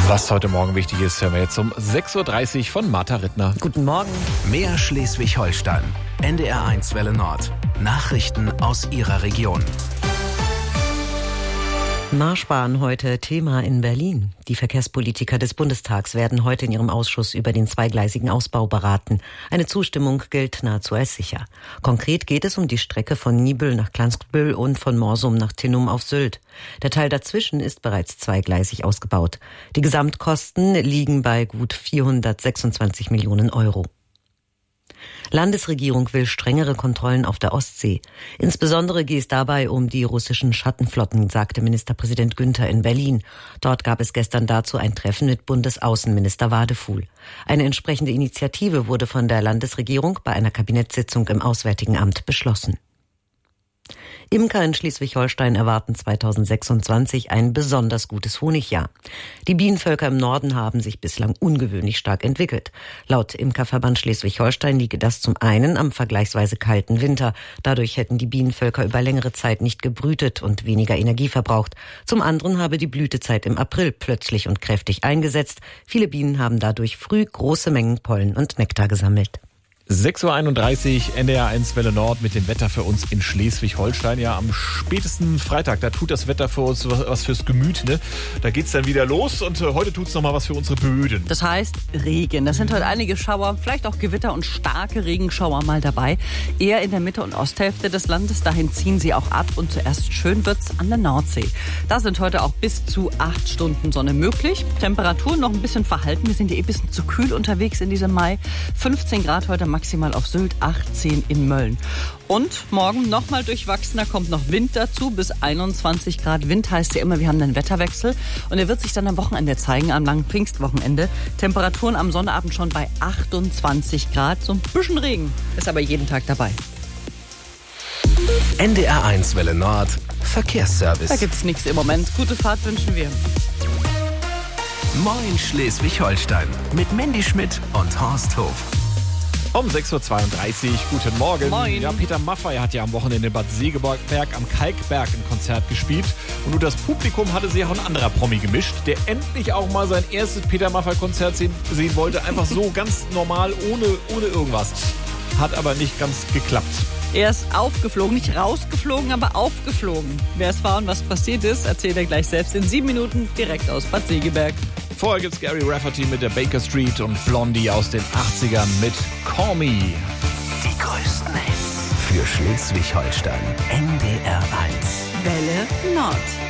Was heute Morgen wichtig ist, hören wir jetzt um 6.30 Uhr von Martha Rittner. Guten Morgen. Mehr Schleswig-Holstein. NDR1 Welle Nord. Nachrichten aus Ihrer Region. Marschbahn heute Thema in Berlin. Die Verkehrspolitiker des Bundestags werden heute in ihrem Ausschuss über den zweigleisigen Ausbau beraten. Eine Zustimmung gilt nahezu als sicher. Konkret geht es um die Strecke von Niebüll nach Glanzbüll und von Morsum nach Tinnum auf Sylt. Der Teil dazwischen ist bereits zweigleisig ausgebaut. Die Gesamtkosten liegen bei gut 426 Millionen Euro. Landesregierung will strengere Kontrollen auf der Ostsee. Insbesondere geht es dabei um die russischen Schattenflotten, sagte Ministerpräsident Günther in Berlin. Dort gab es gestern dazu ein Treffen mit Bundesaußenminister Wadefuhl. Eine entsprechende Initiative wurde von der Landesregierung bei einer Kabinettssitzung im Auswärtigen Amt beschlossen. Imker in Schleswig-Holstein erwarten 2026 ein besonders gutes Honigjahr. Die Bienenvölker im Norden haben sich bislang ungewöhnlich stark entwickelt. Laut Imkerverband Schleswig-Holstein liege das zum einen am vergleichsweise kalten Winter. Dadurch hätten die Bienenvölker über längere Zeit nicht gebrütet und weniger Energie verbraucht. Zum anderen habe die Blütezeit im April plötzlich und kräftig eingesetzt. Viele Bienen haben dadurch früh große Mengen Pollen und Nektar gesammelt. 6.31 Uhr, NDR1 Welle Nord mit dem Wetter für uns in Schleswig-Holstein. Ja, am spätesten Freitag, da tut das Wetter für uns was fürs Gemüt, ne? Da geht's dann wieder los und heute tut's nochmal was für unsere Böden. Das heißt Regen. Das sind heute einige Schauer, vielleicht auch Gewitter und starke Regenschauer mal dabei. Eher in der Mitte- und Osthälfte des Landes. Dahin ziehen sie auch ab und zuerst schön wird's an der Nordsee. Da sind heute auch bis zu 8 Stunden Sonne möglich. Temperaturen noch ein bisschen verhalten. Wir sind ja ein bisschen zu kühl unterwegs in diesem Mai. 15 Grad heute maximal auf Sylt, 18 in Mölln. Und morgen nochmal durchwachsener, kommt noch Wind dazu, bis 21 Grad. Wind heißt ja immer, wir haben einen Wetterwechsel. Und er wird sich dann am Wochenende zeigen, am langen Pfingstwochenende. Temperaturen am Sonnabend schon bei 28 Grad. So ein bisschen Regen ist aber jeden Tag dabei. NDR1 Welle Nord. Verkehrsservice. Da gibt's nichts im Moment. Gute Fahrt wünschen wir. Moin Schleswig-Holstein. Mit Mandy Schmidt und Horst Hof. Um 6.32 Uhr, guten Morgen. Moin. Ja, Peter Maffay hat ja am Wochenende in Bad Segeberg am Kalkberg ein Konzert gespielt. Und nur das Publikum hatte sich auch ein anderer Promi gemischt, der endlich auch mal sein erstes Peter Maffay-Konzert sehen wollte. Einfach so ganz normal, ohne irgendwas. Hat aber nicht ganz geklappt. Er ist aufgeflogen, nicht rausgeflogen, aber aufgeflogen. Wer es war und was passiert ist, erzählt er gleich selbst in 7 Minuten direkt aus Bad Segeberg. Vorher gibt's Gary Rafferty mit der Baker Street und Blondie aus den 80ern mit Call Me. Die größten Hits für Schleswig-Holstein. NDR1. Welle Nord.